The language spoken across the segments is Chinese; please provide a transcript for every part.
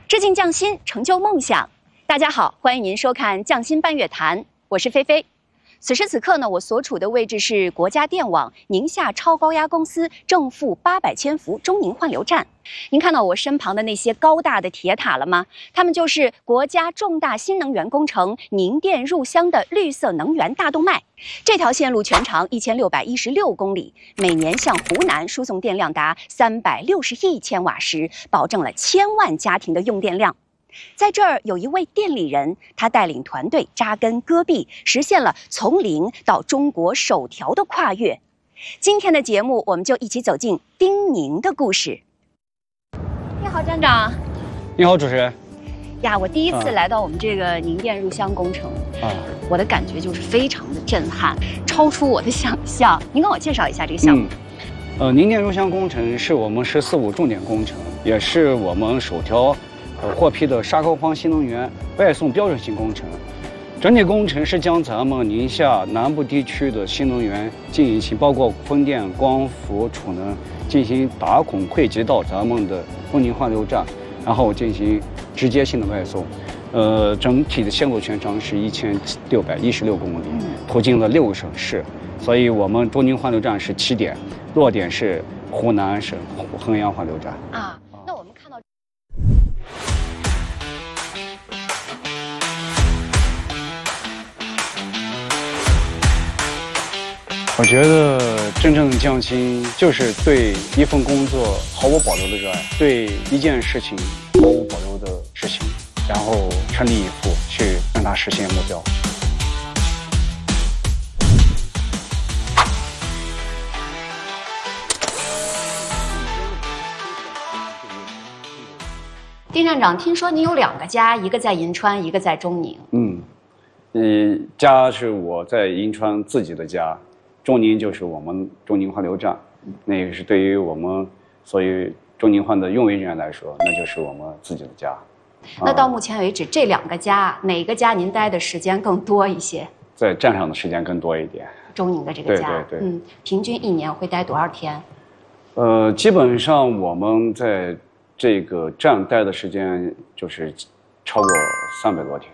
致敬匠心，成就梦想。大家好，欢迎您收看《匠心半月谈》，我是菲菲。此时此刻呢，我所处的位置是国家电网宁夏超高压公司正负800千伏中宁换流站。您看到我身旁的那些高大的铁塔了吗？它们就是国家重大新能源工程宁电入湘的绿色能源大动脉。这条线路全长1616公里，每年向湖南输送电量达360亿千瓦时，保证了1000万家庭的用电量。在这儿有一位电力人，他带领团队扎根戈壁，实现了从零到中国首条的跨越。今天的节目，我们就一起走进丁宁的故事。你好，站长。 你好，主持人。 呀，我第一次来到我们这个宁电入湘工程，我的感觉就是非常的震撼，超出我的想象。您跟我介绍一下这个项目。 宁电入湘工程是我们“十四五”重点工程，也是我们首条获批的沙高荒新能源外送标准性工程。整体工程是将咱们宁夏南部地区的新能源进行包括风电、光伏、储能进行打孔汇集到咱们的中宁换流站，然后进行直接性的外送。整体的线路全长是1616公里，途经了6个省市，所以我们中宁换流站是起点，落点是湖南省衡阳换流站。 那我们看到。 我觉得真正的匠心就是对一份工作毫无保留的热爱，对一件事情毫无保留的执行，然后全力以赴去让它实现目标。 丁站长，听说你有2个家，一个在银川，一个在中宁。 家是我在银川自己的家。中宁就是我们中宁换流站，那个是对于我们所有中宁换的用卫人员来说，那就是我们自己的家。 那到目前为止，这2个家哪个家您待的时间更多一些？ 在站上的时间更多一点。 中宁的这个家， 对， 平均1年会待多少天？ 基本上我们在这个站待的时间就是超过300多天。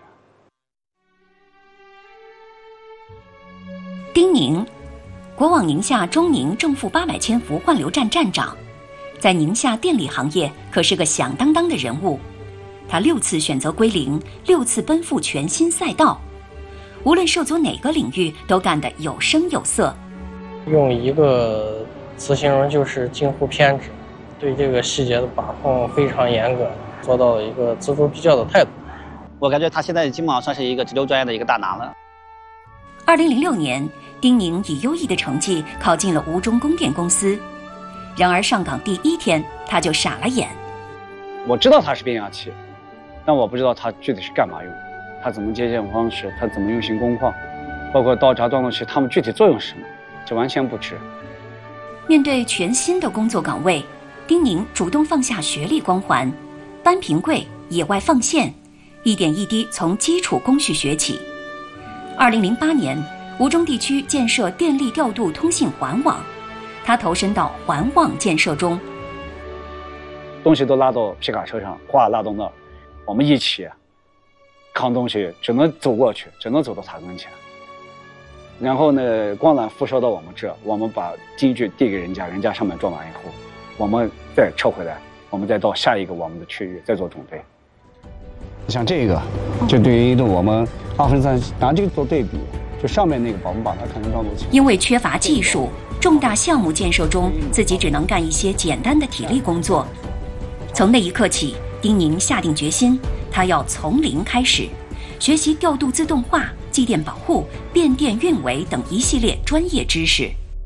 丁宁，国网宁夏中宁正负800千伏换流站站长，在宁夏电力行业可是个响当当的人物。他6次选择归零，6次奔赴全新赛道，无论涉足哪个领域，都干得有声有色。 用一个词形容就是近乎偏执，对这个细节的把控非常严格，做到了一个锱铢必较的态度。 我感觉他现在基本上算是一个直流专业的一个大拿了。 2006年，丁宁以优异的成绩考进了吴中供电公司，然而上岗第1天，他就傻了眼。 我知道它是变压器，但我不知道它具体是干嘛用，它怎么接线方式，它怎么运行工况，包括倒闸断路器，它们具体作用是什么，这完全不知。 面对全新的工作岗位，丁宁主动放下学历光环，搬平柜、野外放线，一点一滴从基础工序学起。2008年，吴中地区建设电力调度通信环网，他投身到环网建设中。 东西都拉到皮卡车上，哗拉到那儿，我们一起扛东西，只能走过去，只能走到他跟前。然后呢，光缆辐射到我们这，我们把机具递给人家，人家上面装完以后，我们再撤回来，我们再到下一个我们的区域再做准备。像这个，就对于我们2分3拿这个做对比，就上面那个我们把它看成断路器。 因为缺乏技术，重大项目建设中，自己只能干一些简单的体力工作。从那一刻起，丁宁下定决心，他要从零开始，学习调度自动化、机电保护、变电运维等一系列专业知识。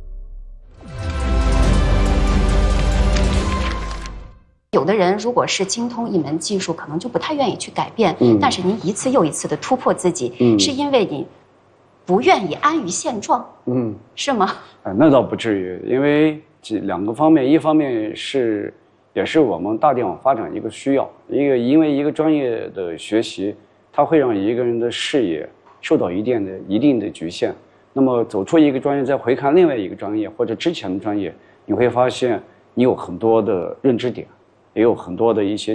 有的人如果是精通一门技术，可能就不太愿意去改变。但是您一次又一次的突破自己，是因为你不愿意安于现状，是吗？ 那倒不至于，因为2个方面，一方面也是我们大电网发展一个需要，因为一个专业的学习，它会让一个人的视野受到一定的局限。那么走出一个专业，再回看另外一个专业或者之前的专业，你会发现你有很多的认知点，也有很多的一些